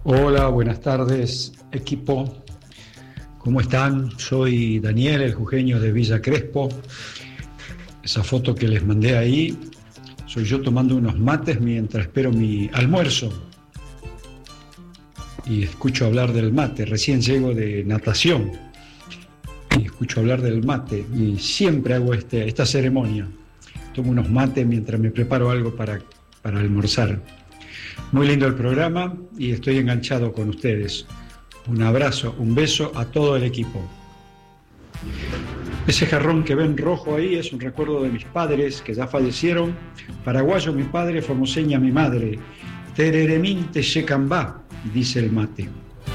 Hola, buenas tardes, equipo. ¿Cómo están? Soy Daniel, el jujeño de Villa Crespo. Esa foto que les mandé ahí, soy yo tomando unos mates mientras espero mi almuerzo. Y escucho hablar del mate. Recién llego de natación y escucho hablar del mate. Y siempre hago esta ceremonia. Tomo unos mates mientras me preparo algo para almorzar. Muy lindo el programa y estoy enganchado con ustedes. Un abrazo, un beso a todo el equipo. Ese jarrón que ven rojo ahí es un recuerdo de mis padres que ya fallecieron. Paraguayo mi padre, formoseña mi madre. Tereremín techecambá, dice el mate.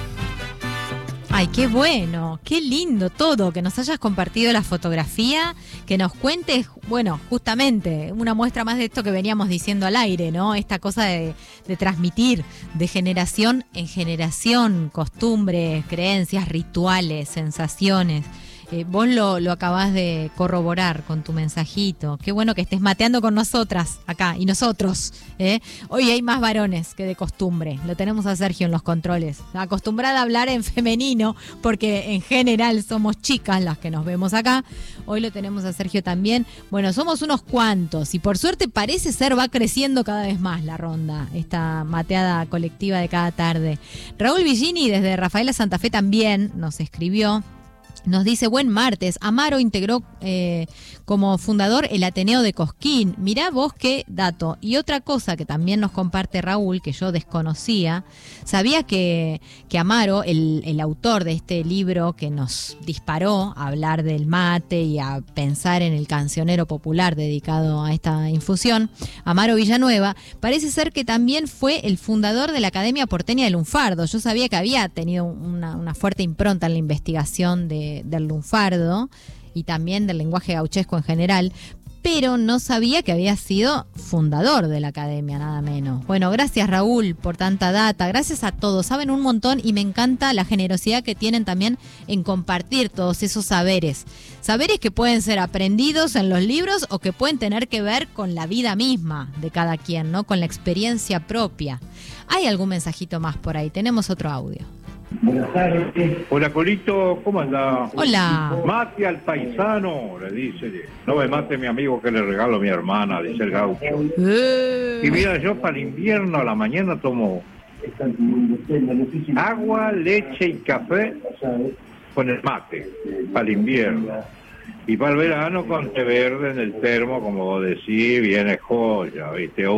Ay, qué bueno, qué lindo todo, que nos hayas compartido la fotografía, que nos cuentes, bueno, justamente una muestra más de esto que veníamos diciendo al aire, ¿no? Esta cosa de transmitir de generación en generación costumbres, creencias, rituales, sensaciones. Vos lo acabás de corroborar con tu mensajito. Qué bueno que estés mateando con nosotras acá y nosotros. Hoy hay más varones que de costumbre. Lo tenemos a Sergio en los controles. Acostumbrada a hablar en femenino porque en general somos chicas las que nos vemos acá. Hoy lo tenemos a Sergio también. Bueno, somos unos cuantos y por suerte parece ser va creciendo cada vez más la ronda. Esta mateada colectiva de cada tarde. Raúl Villini desde Rafaela Santa Fe también nos escribió. Nos dice, buen martes, Amaro integró como fundador el Ateneo de Cosquín. Mirá vos qué dato. Y otra cosa que también nos comparte Raúl, que yo desconocía, sabía que Amaro, el autor de este libro que nos disparó a hablar del mate y a pensar en el cancionero popular dedicado a esta infusión, Amaro Villanueva, parece ser que también fue el fundador de la Academia Porteña del Lunfardo. Yo sabía que había tenido una fuerte impronta en la investigación del lunfardo y también del lenguaje gauchesco en general, pero no sabía que había sido fundador de la academia, nada menos. Bueno, gracias Raúl por tanta data, gracias a todos, saben un montón y me encanta la generosidad que tienen también en compartir todos esos saberes que pueden ser aprendidos en los libros o que pueden tener que ver con la vida misma de cada quien, ¿no? Con la experiencia propia. ¿Hay algún mensajito más por ahí? Tenemos otro audio. Buenas tardes. Hola, Colito, ¿cómo anda? Hola. Mate al paisano, le dice. No me mate mi amigo que le regalo a mi hermana, dice el gaucho. Y mira, yo para el invierno a la mañana tomo agua, leche y café con el mate, para el invierno. Y para el verano con té verde en el termo, como vos decís, viene joya, ¿viste?